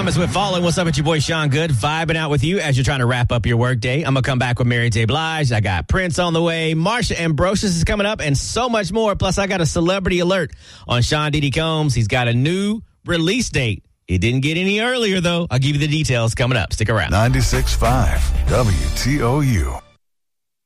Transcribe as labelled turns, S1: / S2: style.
S1: Thomas with Falling. What's up? It's your boy Sean Good, vibing out with you as you're trying to wrap up your workday. I'm going to come back with Mary J. Blige. I got Prince on the way. Marsha Ambrosius is coming up and so much more. Plus, I got a celebrity alert on Sean Diddy Combs. He's got a new release date. It didn't get any earlier, though. I'll give you the details coming up. Stick around.
S2: 96.5 WTOU.